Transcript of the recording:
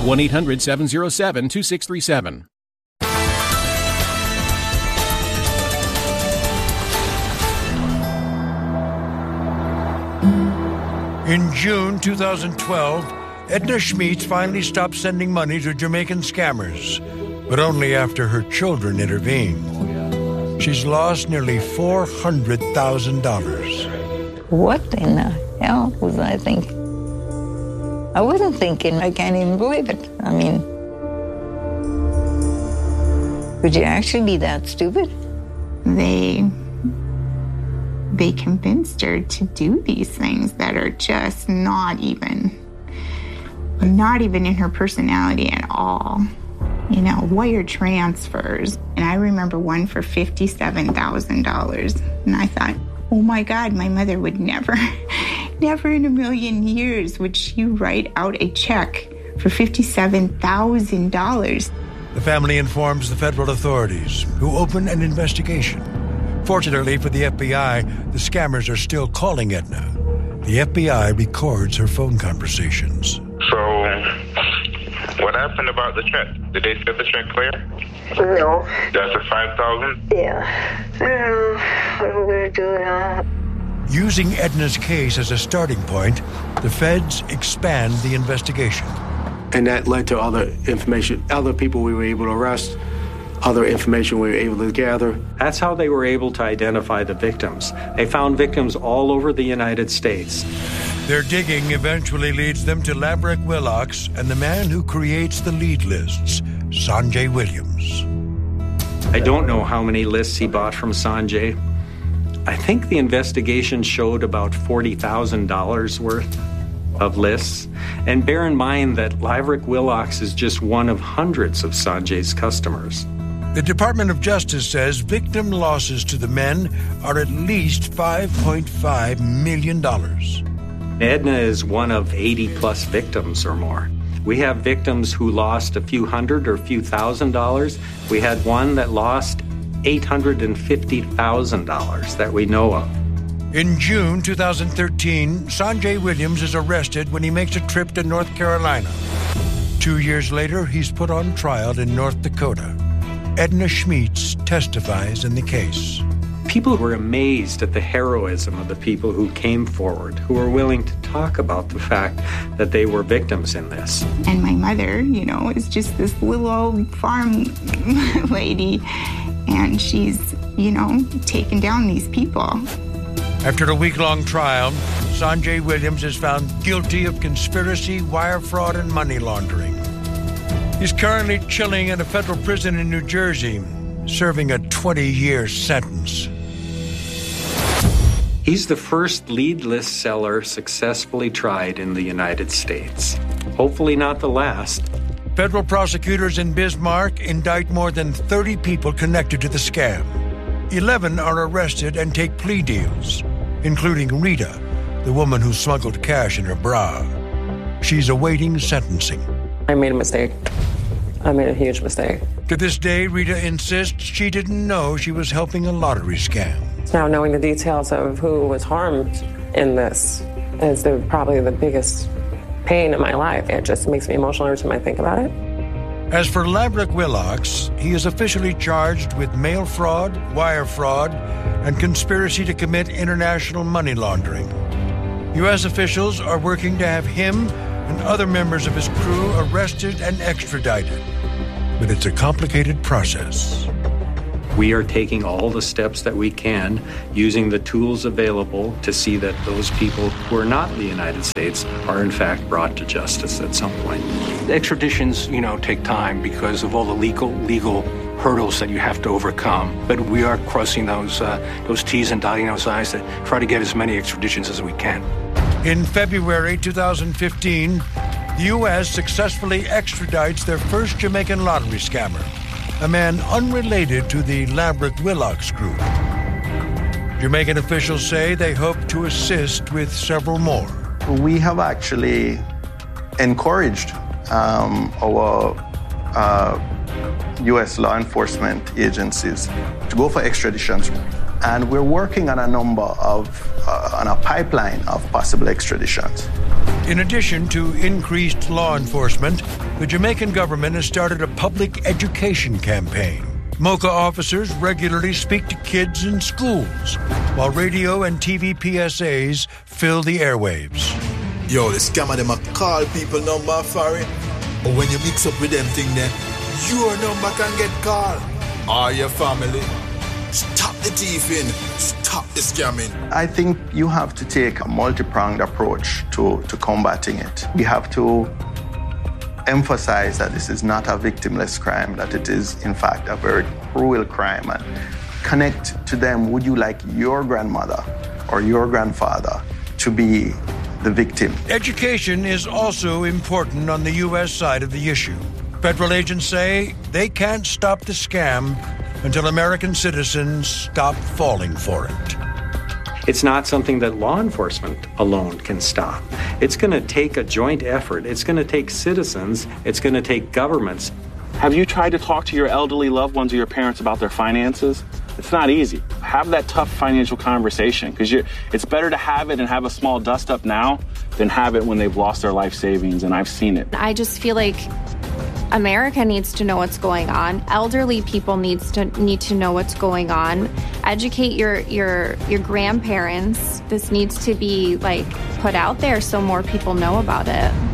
1-800-707-2637. In June 2012, Edna Schmeetz finally stopped sending money to Jamaican scammers, but only after her children intervened. She's lost nearly $400,000. What in the hell was I thinking? I wasn't thinking. I can't even believe it. I mean, could you actually be that stupid? They convinced her to do these things that are just not even in her personality at all. You know, wire transfers. And I remember one for $57,000. And I thought, oh my God, my mother would never in a million years would she write out a check for $57,000. The family informs the federal authorities, who open an investigation. Fortunately for the FBI, the scammers are still calling Edna. The FBI records her phone conversations. So, what happened about the check? Did they set the check clear? No. That's the $5,000? Yeah. I don't know what I'm going to do now. Using Edna's case as a starting point, the feds expand the investigation. And that led to other information, other people we were able to arrest, other information we were able to gather. That's how they were able to identify the victims. They found victims all over the United States. Their digging eventually leads them to Laverick Willox and the man who creates the lead lists, Sanjay Williams. I don't know how many lists he bought from Sanjay. I think the investigation showed about $40,000 worth of lists. And bear in mind that Laverick Willox is just one of hundreds of Sanjay's customers. The Department of Justice says victim losses to the men are at least $5.5 million. Edna is one of 80-plus victims or more. We have victims who lost a few hundred or a few $1,000s. We had one that lost $850,000 that we know of. In June 2013, Sanjay Williams is arrested when he makes a trip to North Carolina. 2 years later, he's put on trial in North Dakota. Edna Schmeetz testifies in the case. People were amazed at the heroism of the people who came forward, who were willing to talk about the fact that they were victims in this. And my mother, you know, is just this little old farm lady, and she's, you know, taken down these people. After a week-long trial, Sanjay Williams is found guilty of conspiracy, wire fraud, and money laundering. He's currently chilling in a federal prison in New Jersey, serving a 20-year sentence. He's the first lead list seller successfully tried in the United States. Hopefully not the last. Federal prosecutors in Bismarck indict more than 30 people connected to the scam. 11 are arrested and take plea deals, including Rita, the woman who smuggled cash in her bra. She's awaiting sentencing. I made a mistake. I made a huge mistake. To this day, Rita insists she didn't know she was helping a lottery scam. Now knowing the details of who was harmed in this is probably the biggest pain in my life. It just makes me emotional every time I think about it. As for Laverick Willox, he is officially charged with mail fraud, wire fraud, and conspiracy to commit international money laundering. U.S. officials are working to have him and other members of his crew arrested and extradited. But it's a complicated process. We are taking all the steps that we can, using the tools available to see that those people who are not in the United States are in fact brought to justice at some point. Extraditions, take time because of all the legal hurdles that you have to overcome. But we are crossing those T's and dotting those I's to try to get as many extraditions as we can. In February 2015, the U.S. successfully extradites their first Jamaican lottery scammer, a man unrelated to the Laverick Willox group. Jamaican officials say they hope to assist with several more. We have actually encouraged our U.S. law enforcement agencies to go for extraditions. And we're working on a number of, on a pipeline of possible extraditions. In addition to increased law enforcement, the Jamaican government has started a public education campaign. MOCA officers regularly speak to kids in schools, while radio and TV PSAs fill the airwaves. Yo, the scammer them a call people number for it. But when you mix up with them thing there, your number can get called. Or your family. Stop the thieving. Stop the scamming. I think you have to take a multi-pronged approach to combating it. We have to emphasize that this is not a victimless crime, that it is, in fact, a very cruel crime. And connect to them. Would you like your grandmother or your grandfather to be the victim? Education is also important on the U.S. side of the issue. Federal agents say they can't stop the scam until American citizens stop falling for it. It's not something that law enforcement alone can stop. It's going to take a joint effort. It's going to take citizens. It's going to take governments. Have you tried to talk to your elderly loved ones or your parents about their finances? It's not easy. Have that tough financial conversation, because it's better to have it and have a small dust up now than have it when they've lost their life savings, and I've seen it. I just feel like America needs to know what's going on. Elderly people need to know what's going on. Educate your grandparents. This needs to be put out there so more people know about it.